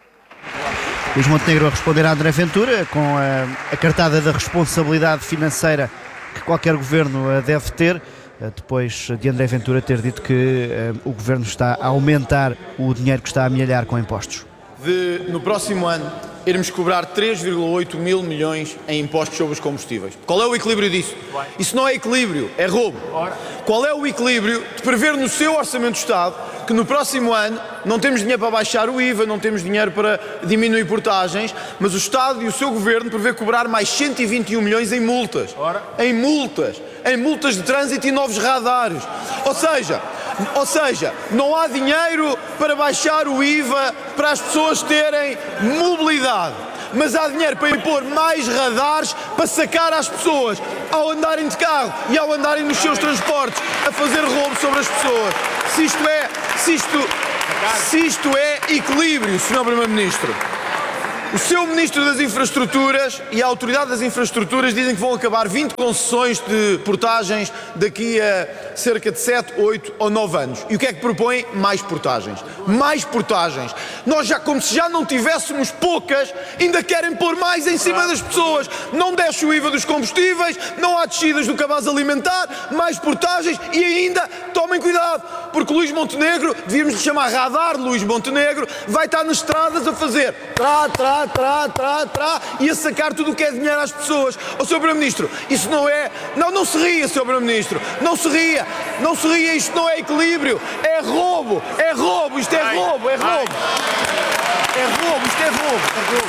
Luís Montenegro a responder a André Ventura com a, a cartada da responsabilidade financeira que qualquer governo deve ter, depois de André Ventura ter dito que uh, o governo está a aumentar o dinheiro que está a amealhar com impostos. De, no próximo ano, irmos cobrar três vírgula oito mil milhões em impostos sobre os combustíveis. Qual é o equilíbrio disso? Isso não é equilíbrio, é roubo. Qual é o equilíbrio de prever no seu Orçamento do Estado que no próximo ano não temos dinheiro para baixar o I V A, não temos dinheiro para diminuir portagens, mas o Estado e o seu Governo prevê cobrar mais cento e vinte e um milhões em multas. Em multas. Em multas de trânsito e novos radares. Ou seja, ou seja, não há dinheiro para baixar o I V A para as pessoas terem mobilidade. mas há dinheiro para impor mais radares para sacar as pessoas ao andarem de carro e ao andarem nos seus transportes a fazer roubo sobre as pessoas. Se isto é, se isto, se isto é equilíbrio, senhor Primeiro-Ministro. O seu Ministro das Infraestruturas e a Autoridade das Infraestruturas dizem que vão acabar vinte concessões de portagens daqui a cerca de sete, oito ou nove anos. E o que é que propõem? Mais portagens. Mais portagens. Nós já, como se já não tivéssemos poucas, ainda querem pôr mais em cima das pessoas. Não desce o I V A dos combustíveis, não há descidas do cabaz alimentar, mais portagens e ainda, tomem cuidado, porque Luís Montenegro, devíamos lhe chamar Radar Luís Montenegro, vai estar nas estradas a fazer trá, trá, trá, trá, trá, e a sacar tudo o que é dinheiro às pessoas. Ó, senhor Primeiro-Ministro, isso não é... Não, não se ria, senhor Primeiro-Ministro, não se ria, não se ria, isto não é equilíbrio, é roubo, é roubo, isto é roubo, é roubo. É roubo, isto é roubo, é roubo.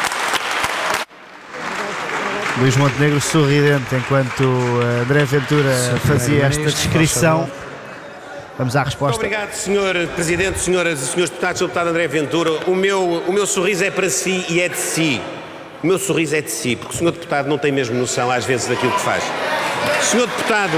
Luís Montenegro sorridente enquanto André Ventura fazia esta descrição. Vamos à resposta. Muito obrigado, senhor Presidente, senhoras e senhores deputados, senhor deputado André Ventura. O meu, o meu sorriso é para si e é de si. O meu sorriso é de si, porque o senhor deputado não tem mesmo noção, às vezes, daquilo que faz. Senhor deputado,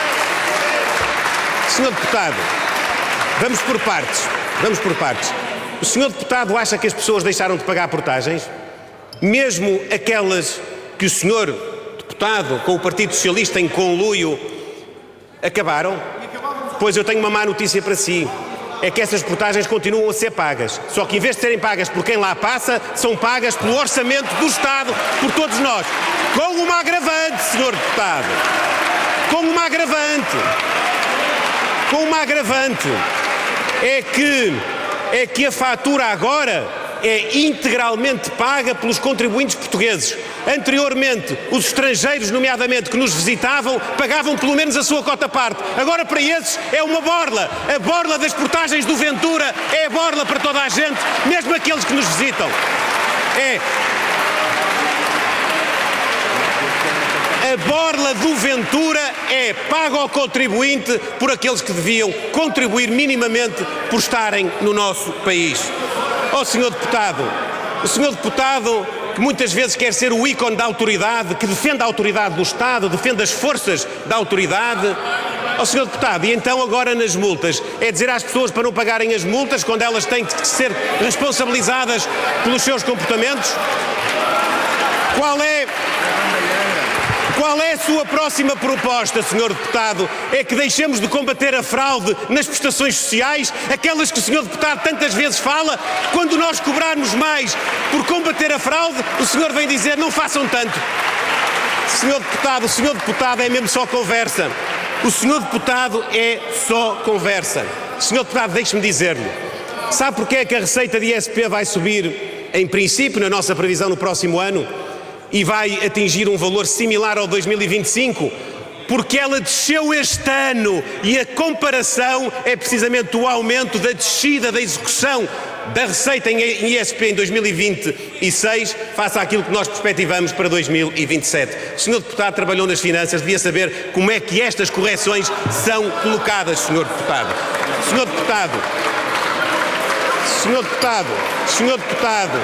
senhor deputado, vamos por partes, vamos por partes. O senhor deputado acha que as pessoas deixaram de pagar portagens? Mesmo aquelas que o senhor deputado, com o Partido Socialista em conluio, acabaram? Pois eu tenho uma má notícia para si, é que essas portagens continuam a ser pagas, só que em vez de serem pagas por quem lá passa, são pagas pelo orçamento do Estado, por todos nós, com uma agravante, senhor deputado, com uma agravante, com uma agravante, é que, é que a fatura agora é integralmente paga pelos contribuintes portugueses. Anteriormente, os estrangeiros, nomeadamente, que nos visitavam, pagavam pelo menos a sua cota parte. Agora, para esses, é uma borla. A borla das portagens do Ventura é a borla para toda a gente, mesmo aqueles que nos visitam. É... A borla do Ventura é paga ao contribuinte por aqueles que deviam contribuir minimamente por estarem no nosso país. Ó senhor deputado, o senhor deputado que muitas vezes quer ser o ícone da autoridade, que defende a autoridade do Estado, defende as forças da autoridade. Ó senhor deputado, e então agora nas multas, é dizer às pessoas para não pagarem as multas quando elas têm que ser responsabilizadas pelos seus comportamentos? Qual é... Qual é a sua próxima proposta, senhor deputado? É que deixemos de combater a fraude nas prestações sociais, aquelas que o senhor deputado tantas vezes fala? Quando nós cobrarmos mais por combater a fraude, o senhor vem dizer não façam tanto. Senhor deputado, o senhor deputado é mesmo só conversa. O senhor deputado é só conversa. Senhor deputado, deixe-me dizer-lhe, sabe porque é que a receita de I S P vai subir, em princípio, na nossa previsão no próximo ano? E vai atingir um valor similar ao dois mil e vinte e cinco, porque ela desceu este ano e a comparação é precisamente o aumento da descida da execução da receita em I S P em dois mil e vinte e seis face àquilo que nós perspectivamos para dois mil e vinte e sete. O senhor deputado trabalhou nas finanças, devia saber como é que estas correções são colocadas, senhor deputado. Senhor deputado, senhor deputado, senhor deputado,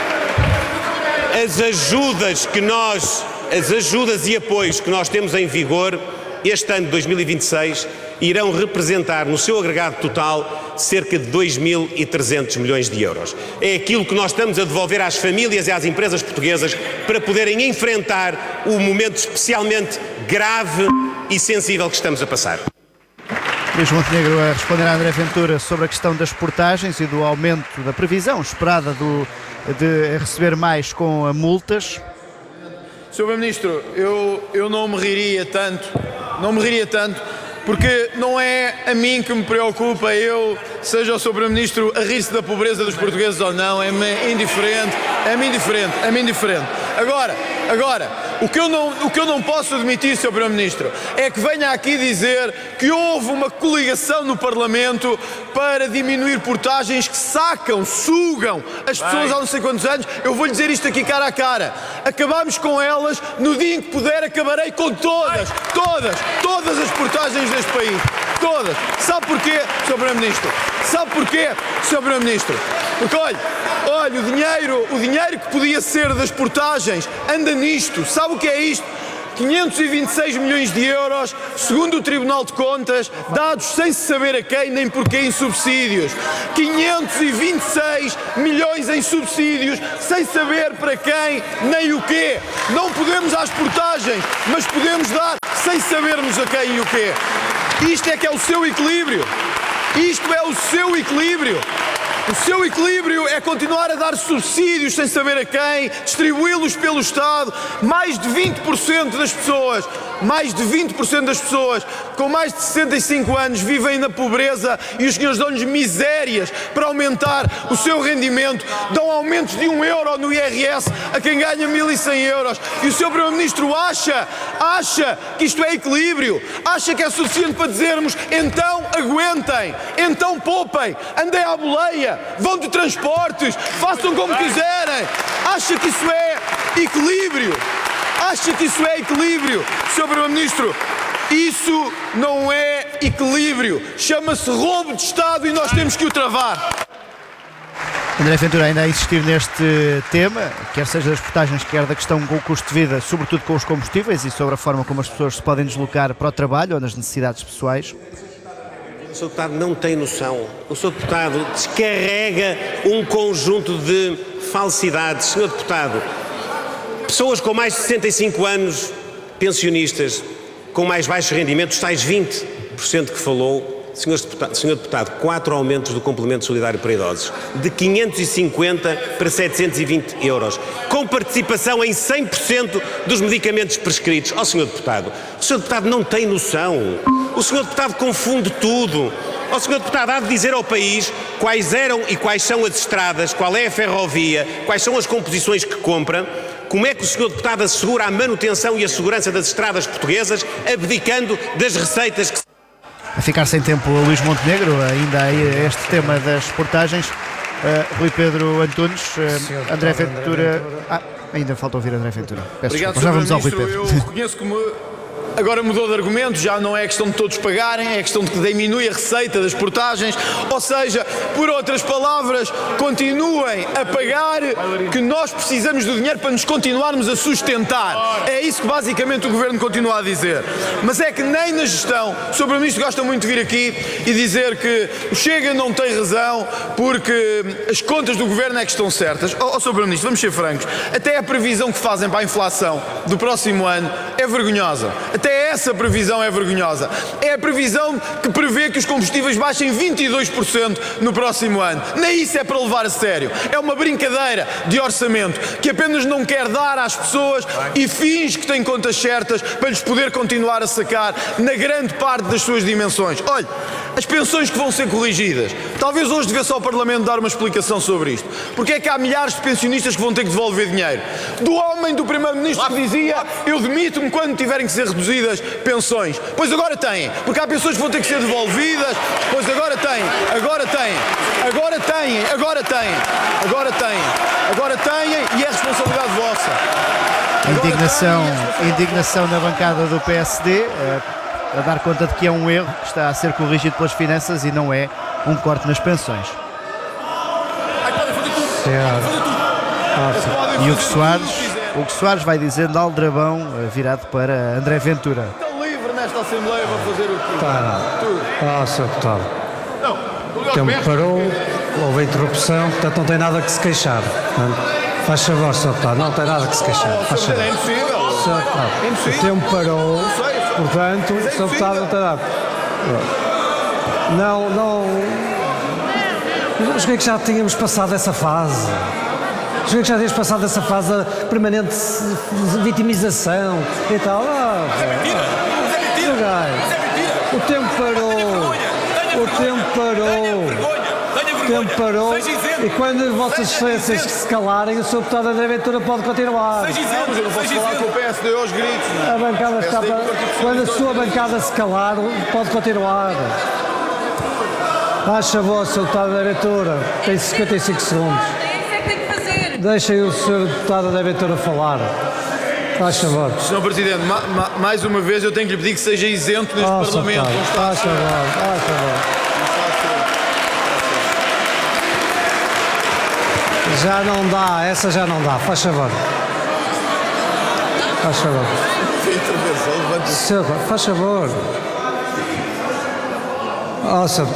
as ajudas que nós, as ajudas e apoios que nós temos em vigor este ano de dois mil e vinte e seis irão representar no seu agregado total cerca de dois mil e trezentos milhões de euros. É aquilo que nós estamos a devolver às famílias e às empresas portuguesas para poderem enfrentar o momento especialmente grave e sensível que estamos a passar. Luís Montenegro a responder a André Ventura sobre a questão das portagens e do aumento da previsão esperada do, de receber mais com multas. senhor Primeiro-Ministro, eu, eu não me riria tanto, não me riria tanto, porque não é a mim que me preocupa, eu, seja o senhor Primeiro-Ministro a rir-se da pobreza dos portugueses ou não, é-me indiferente, é-me indiferente, é-me indiferente. Agora, agora, O que eu não, o que eu não posso admitir, senhor Primeiro-Ministro, é que venha aqui dizer que houve uma coligação no Parlamento para diminuir portagens que sacam, sugam as pessoas há não sei quantos anos. Eu vou-lhe dizer isto aqui cara a cara. Acabámos com elas, no dia em que puder acabarei com todas, todas, todas as portagens deste país. Todas. Sabe porquê, senhor Primeiro-Ministro? Sabe porquê, senhor Primeiro-Ministro? Porque, olha, olha, o dinheiro, o dinheiro que podia ser das portagens anda nisto. Sabe o que é isto? quinhentos e vinte e seis milhões de euros, segundo o Tribunal de Contas, dados sem se saber a quem nem porquê em subsídios. quinhentos e vinte e seis milhões em subsídios, sem saber para quem nem o quê. Não podemos às portagens, mas podemos dar sem sabermos a quem e o quê. Isto é que é o seu equilíbrio. Isto é o seu equilíbrio. O seu equilíbrio é continuar a dar subsídios sem saber a quem, distribuí-los pelo Estado. Mais de vinte por cento das pessoas, mais de vinte por cento das pessoas com mais de sessenta e cinco anos vivem na pobreza e os senhores dão-lhes misérias para aumentar o seu rendimento. Dão aumentos de um euro no I R S a quem ganha mil e cem euros. E o seu Primeiro-Ministro acha, acha que isto é equilíbrio, acha que é suficiente para dizermos então aguentem, então poupem, andem à boleia, vão de transportes, façam como quiserem. Acha que isso é equilíbrio? Acha que isso é equilíbrio, senhor Primeiro-Ministro? Isso não é equilíbrio. Chama-se roubo de Estado e nós temos que o travar. André Ventura ainda a insistir neste tema, quer seja das portagens, quer da questão com o custo de vida, sobretudo com os combustíveis e sobre a forma como as pessoas se podem deslocar para o trabalho ou nas necessidades pessoais. O senhor Deputado não tem noção. O senhor Deputado descarrega um conjunto de falsidades. senhor Deputado, pessoas com mais de sessenta e cinco anos, pensionistas, com mais baixos rendimentos, tais vinte por cento que falou, senhor Deputado, senhor Deputado, quatro aumentos do complemento solidário para idosos, de quinhentos e cinquenta para setecentos e vinte euros, com participação em cem por cento dos medicamentos prescritos. Ó, senhor Deputado, o senhor Deputado não tem noção. O senhor Deputado confunde tudo. Ó, senhor Deputado, há de dizer ao país quais eram e quais são as estradas, qual é a ferrovia, quais são as composições que compra. Como é que o senhor Deputado assegura a manutenção e a segurança das estradas portuguesas, abdicando das receitas que... A ficar sem tempo a Luís Montenegro, ainda aí este tema das portagens. Uh, Rui Pedro Antunes, uh, André Ventura... Ah, ainda falta ouvir André Ventura. Peço Obrigado, desculpa, já vamos ao Rui Pedro. Eu reconheço como... Agora mudou de argumento, já não é questão de todos pagarem, é questão de que diminui a receita das portagens, ou seja, por outras palavras, continuem a pagar, que nós precisamos do dinheiro para nos continuarmos a sustentar. É isso que basicamente o Governo continua a dizer. Mas é que nem na gestão, o senhor Primeiro-Ministro gosta muito de vir aqui e dizer que o Chega não tem razão porque as contas do Governo é que estão certas. Ó, oh, senhor Primeiro-Ministro, vamos ser francos, até a previsão que fazem para a inflação do próximo ano é vergonhosa. Até essa previsão é vergonhosa. É a previsão que prevê que os combustíveis baixem vinte e dois por cento no próximo ano. Nem isso é para levar a sério. É uma brincadeira de orçamento que apenas não quer dar às pessoas e finge que tem contas certas para lhes poder continuar a sacar na grande parte das suas dimensões. Olha, as pensões que vão ser corrigidas. Talvez hoje devesse ao Parlamento dar uma explicação sobre isto. Porque é que há milhares de pensionistas que vão ter que devolver dinheiro? Do homem do Primeiro-Ministro que dizia eu demito-me quando tiverem que ser reduzidas pensões. Pois agora têm. Porque há pensões que vão ter que ser devolvidas. Pois agora têm. Agora têm. Agora têm. Agora têm. Agora têm. Agora têm e é responsabilidade vossa. Indignação, indignação na bancada do P S D. A dar conta de que é um erro que está a ser corrigido pelas finanças e não é um corte nas pensões. E o Hugo Soares, Hugo Soares vai dizendo aldrabão virado para André Ventura. Estão livre nesta Assembleia para fazer o quê? Tá, ah, senhor Deputado. O tempo parou, houve interrupção, portanto não tem nada que se queixar. Faz favor, senhor Deputado, não tem nada que se queixar. Faz favor. É impossível. senhor Deputado, É impossível. o tempo parou, portanto, é o senhor Deputado não tem nada. Não, não. Eu julguei que já tínhamos passado essa fase. Julguei que já tínhamos passado essa fase da permanente vitimização e tal. Ah, é mentira. Mas é mentira. o tempo parou. O tempo parou. O tempo parou e quando vossas excelências se calarem, o senhor deputado André Ventura pode continuar. Mas eu não posso falar com o P S D aos gritos, não é? A bancada está para... Quando a sua bancada se calar, pode continuar. Faz favor, senhor deputado André Ventura, tem cinquenta e cinco segundos. Deixem o senhor deputado André Ventura falar. Faz favor. senhor Presidente, ma ma mais uma vez eu tenho que lhe pedir que seja isento neste Oh, Parlamento. Faz favor, faz favor. Já não dá, essa já não dá, faz favor. Faz favor. Senhor, faz favor. Oh, senhor.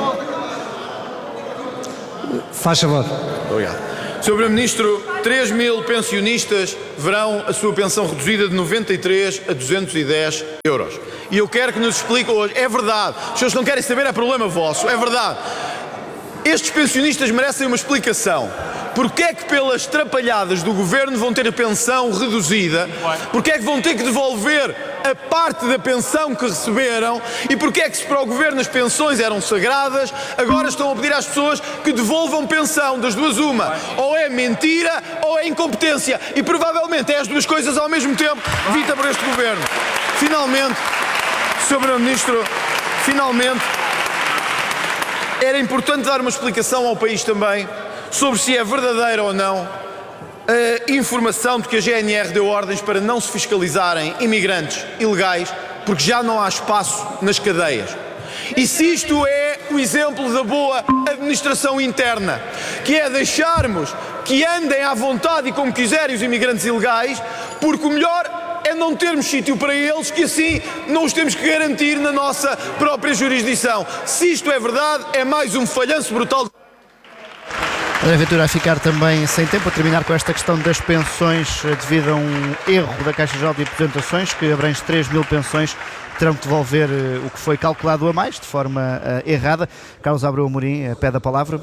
Faz favor. Obrigado. senhor Primeiro-Ministro, três mil pensionistas verão a sua pensão reduzida de noventa e três a duzentos e dez euros. E eu quero que nos explique hoje, é verdade, os senhores não querem saber é problema vosso, é verdade. Estes pensionistas merecem uma explicação. Porque é que pelas trapalhadas do Governo vão ter a pensão reduzida? Porque é que vão ter que devolver a parte da pensão que receberam? E porque é que se para o Governo as pensões eram sagradas, agora estão a pedir às pessoas que devolvam pensão? Das duas uma, ou é mentira ou é incompetência. E provavelmente é as duas coisas ao mesmo tempo dita por este Governo. Finalmente, senhor Primeiro-Ministro, finalmente, era importante dar uma explicação ao país também sobre se é verdadeira ou não a informação de que a G N R deu ordens para não se fiscalizarem imigrantes ilegais porque já não há espaço nas cadeias. E se isto é o exemplo da boa administração interna, que é deixarmos que andem à vontade e como quiserem os imigrantes ilegais, porque o melhor é não termos sítio para eles, que assim não os temos que garantir na nossa própria jurisdição. Se isto é verdade, é mais um falhanço brutal. André Ventura a ficar também sem tempo a terminar com esta questão das pensões devido a um erro da Caixa Geral de Aposentações que abrange três mil pensões que terão que devolver o que foi calculado a mais de forma uh, errada. Carlos Abreu Amorim uh, pede a palavra.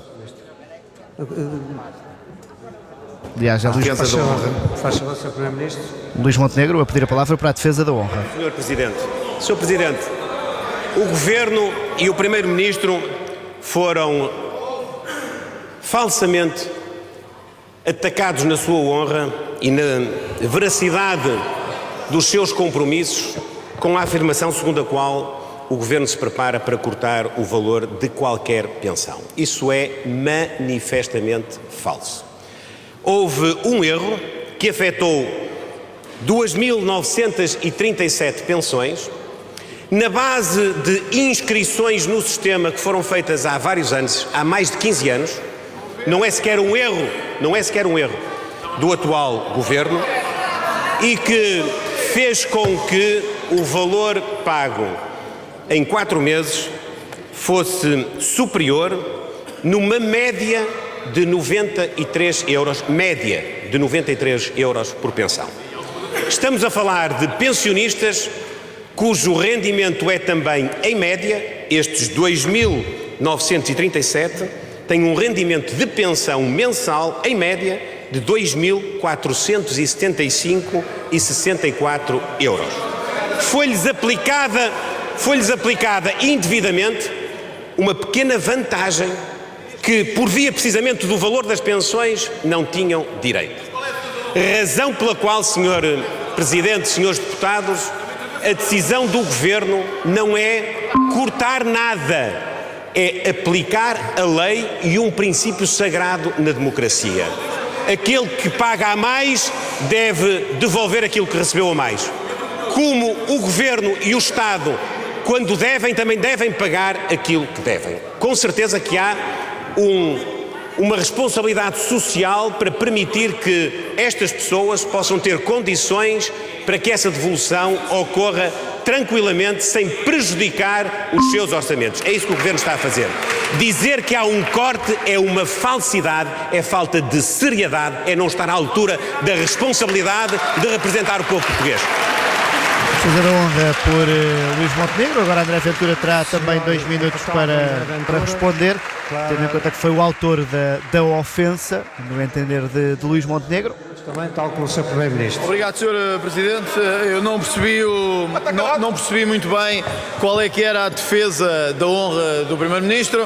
Aliás, é Luís, Defesa da honra. Faz favor, senhor Primeiro-Ministro. Luís Montenegro a pedir a palavra para a defesa da honra. senhor Presidente, senhor Presidente, o Governo e o Primeiro-Ministro foram falsamente atacados na sua honra e na veracidade dos seus compromissos com a afirmação segundo a qual o Governo se prepara para cortar o valor de qualquer pensão. Isso é manifestamente falso. Houve um erro que afetou duas mil novecentas e trinta e sete pensões na base de inscrições no sistema que foram feitas há vários anos, há mais de quinze anos. Não é sequer um erro, não é sequer um erro do atual Governo e que fez com que o valor pago em quatro meses fosse superior numa média de noventa e três euros, média de noventa e três euros por pensão. Estamos a falar de pensionistas cujo rendimento é também, em média, estes dois mil novecentos e trinta e sete, têm um rendimento de pensão mensal, em média, de dois mil quatrocentos e setenta e cinco vírgula sessenta e quatro euros. Foi-lhes aplicada, foi-lhes aplicada indevidamente uma pequena vantagem que, por via precisamente do valor das pensões, não tinham direito. Razão pela qual, senhor Presidente, senhores deputados, a decisão do Governo não é cortar nada, é aplicar a lei e um princípio sagrado na democracia. Aquele que paga a mais deve devolver aquilo que recebeu a mais. Como o Governo e o Estado, quando devem, também devem pagar aquilo que devem. Com certeza que há um, uma responsabilidade social para permitir que estas pessoas possam ter condições para que essa devolução ocorra tranquilamente, sem prejudicar os seus orçamentos. É isso que o Governo está a fazer. Dizer que há um corte é uma falsidade, é falta de seriedade, é não estar à altura da responsabilidade de representar o povo português. Fazer a honra por uh, Luís Montenegro. Agora André Ventura terá também dois minutos para, para responder, tendo em conta que foi o autor da, da ofensa, no entender de, de Luís Montenegro. Também, tal como o senhor Primeiro-Ministro. Obrigado, senhor Presidente. Eu não percebi, o, não, não percebi muito bem qual é que era a defesa da honra do Primeiro-Ministro.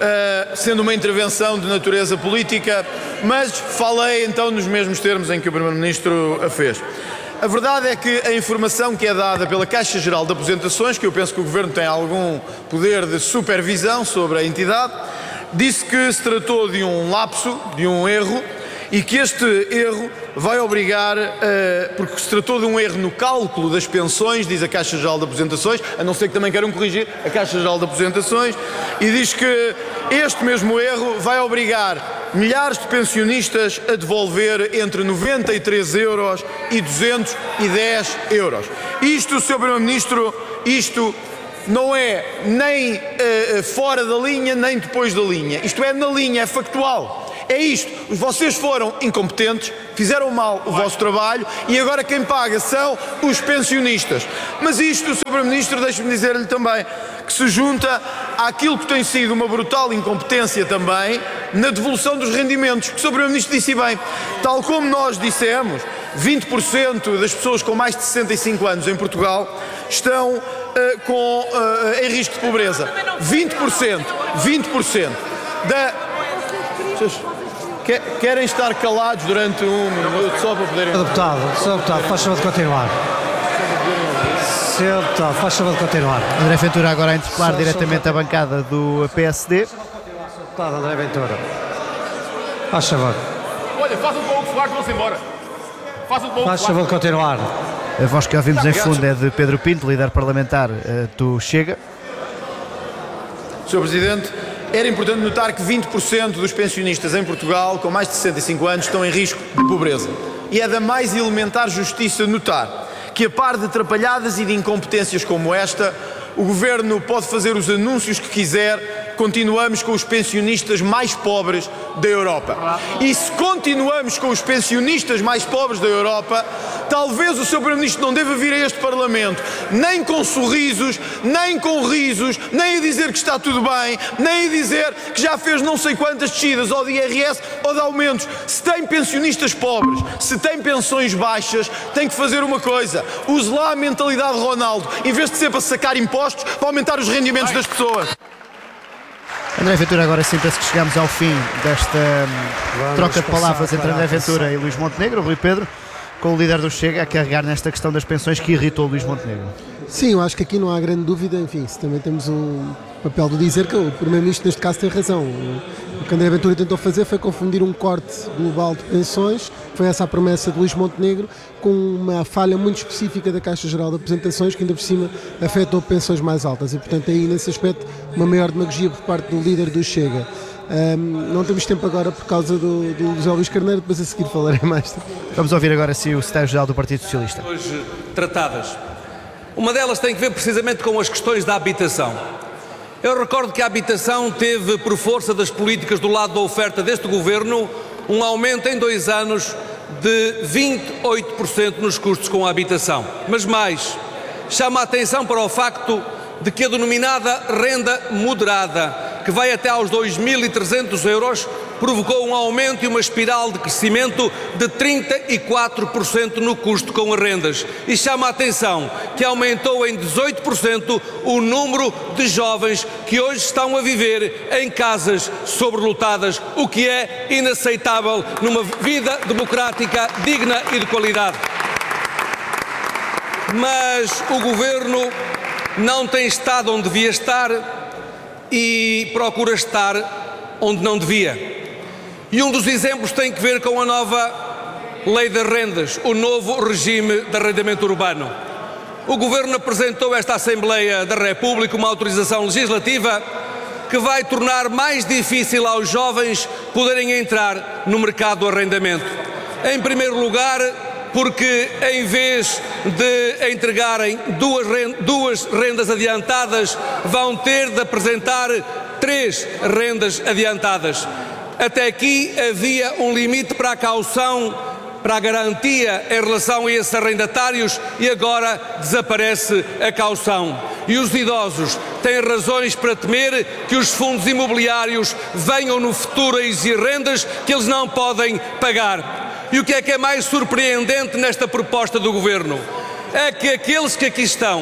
uh, sendo uma intervenção de natureza política, mas falei então nos mesmos termos em que o Primeiro-Ministro a fez. A verdade é que a informação que é dada pela Caixa Geral de Aposentações, que eu penso que o Governo tem algum poder de supervisão sobre a entidade, disse que se tratou de um lapso, de um erro, e que este erro vai obrigar, uh, porque se tratou de um erro no cálculo das pensões, diz a Caixa Geral de Aposentações, a não ser que também queiram corrigir a Caixa Geral de Aposentações, e diz que este mesmo erro vai obrigar milhares de pensionistas a devolver entre noventa e três euros e duzentos e dez euros. Isto, senhor Primeiro-Ministro, isto não é nem uh, fora da linha, nem depois da linha. Isto é na linha, é factual. É isto, vocês foram incompetentes, fizeram mal o vosso trabalho e agora quem paga são os pensionistas. Mas isto, senhor Primeiro-Ministro, deixe-me dizer-lhe também que se junta àquilo que tem sido uma brutal incompetência também na devolução dos rendimentos, que o senhor Primeiro-Ministro disse bem, tal como nós dissemos, vinte por cento das pessoas com mais de sessenta e cinco anos em Portugal estão uh, com, uh, em risco de pobreza. vinte por cento, vinte por cento da... Querem estar calados durante um minuto só para poderem... Senhor Deputado, Senhor Deputado, faz favor de continuar. Senhor Deputado, faz favor de continuar. André Ventura agora a interpelar diretamente a bancada do P S D. Senhor Deputado André Ventura, faz favor. Olha, faça um pouco de soar que vão-se embora. Faça um pouco Faz favor de continuar. A voz que ouvimos em fundo é de Pedro Pinto, líder parlamentar uh, do Chega. senhor Presidente, era importante notar que vinte por cento dos pensionistas em Portugal com mais de sessenta e cinco anos estão em risco de pobreza. E é da mais elementar justiça notar que, a par de atrapalhadas e de incompetências como esta, o Governo pode fazer os anúncios que quiser, continuamos com os pensionistas mais pobres da Europa. E se continuamos com os pensionistas mais pobres da Europa, talvez o senhor Primeiro-Ministro não deva vir a este Parlamento nem com sorrisos, nem com risos, nem a dizer que está tudo bem, nem a dizer que já fez não sei quantas descidas ou de I R S ou de aumentos. Se tem pensionistas pobres, se tem pensões baixas, tem que fazer uma coisa: use lá a mentalidade de Ronaldo, em vez de ser para sacar impostos, para aumentar os rendimentos das pessoas. André Ventura, agora sim penso que chegamos ao fim desta hum, troca de palavras entre André Ventura e Luís Montenegro. Rui Pedro, com o líder do Chega a carregar nesta questão das pensões que irritou o Luís Montenegro. Sim, eu acho que aqui não há grande dúvida, enfim, também temos o papel de dizer que o Primeiro-Ministro neste caso tem razão. O que André Ventura tentou fazer foi confundir um corte global de pensões, foi essa a promessa de Luís Montenegro, com uma falha muito específica da Caixa Geral de Aposentações, que ainda por cima afetou pensões mais altas, e portanto aí nesse aspecto uma maior demagogia por parte do líder do Chega. Um, não temos tempo agora por causa do, do José Luís Carneiro, depois a seguir falarei mais. Vamos ouvir agora sim o secretário-geral do Partido Socialista. Hoje tratadas. Uma delas tem que ver precisamente com as questões da habitação. Eu recordo que a habitação teve, por força das políticas do lado da oferta deste governo, um aumento em dois anos de vinte e oito por cento nos custos com a habitação. Mas mais, chama a atenção para o facto de que a denominada renda moderada, que vai até aos dois mil e trezentos euros, provocou um aumento e uma espiral de crescimento de trinta e quatro por cento no custo com as rendas. E chama a atenção que aumentou em dezoito por cento o número de jovens que hoje estão a viver em casas sobrelotadas, o que é inaceitável numa vida democrática digna e de qualidade. Mas o Governo não tem estado onde devia estar e procura estar onde não devia. E um dos exemplos tem que ver com a nova Lei das Rendas, o novo regime de arrendamento urbano. O Governo apresentou a esta Assembleia da República uma autorização legislativa que vai tornar mais difícil aos jovens poderem entrar no mercado do arrendamento. Em primeiro lugar, porque em vez de entregarem duas, duas rendas adiantadas, vão ter de apresentar três rendas adiantadas. Até aqui havia um limite para a caução, para a garantia em relação a esses arrendatários, e agora desaparece a caução. E os idosos têm razões para temer que os fundos imobiliários venham no futuro a exigir rendas que eles não podem pagar. E o que é que é mais surpreendente nesta proposta do Governo? É que aqueles que aqui estão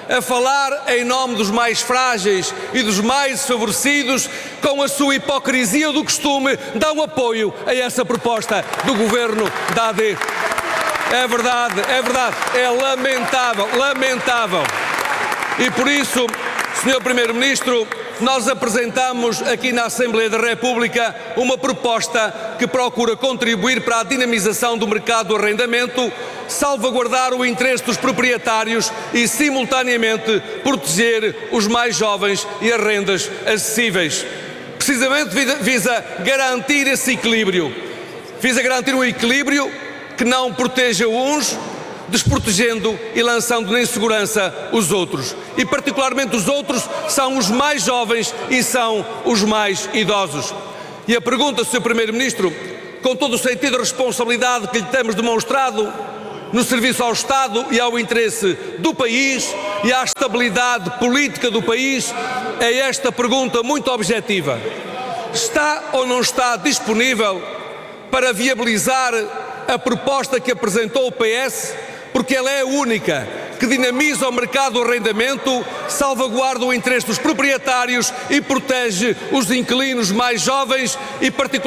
a falar em nome dos mais frágeis e dos mais desfavorecidos, com a sua hipocrisia do costume, dá um apoio a essa proposta do Governo da A D. É verdade, é verdade, é lamentável, lamentável. E por isso, senhor Primeiro-Ministro, nós apresentamos aqui na Assembleia da República uma proposta que procura contribuir para a dinamização do mercado do arrendamento, salvaguardar o interesse dos proprietários e, simultaneamente, proteger os mais jovens e as rendas acessíveis. Precisamente visa garantir esse equilíbrio, visa garantir um equilíbrio que não proteja uns, desprotegendo e lançando na insegurança os outros. E particularmente os outros são os mais jovens e são os mais idosos. E a pergunta, senhor Primeiro-Ministro, com todo o sentido de responsabilidade que lhe temos demonstrado no serviço ao Estado e ao interesse do país e à estabilidade política do país, é esta pergunta muito objetiva. Está ou não está disponível para viabilizar a proposta que apresentou o P S, porque ela é a única que dinamiza o mercado do arrendamento, salvaguarda o interesse dos proprietários e protege os inquilinos mais jovens e particularmente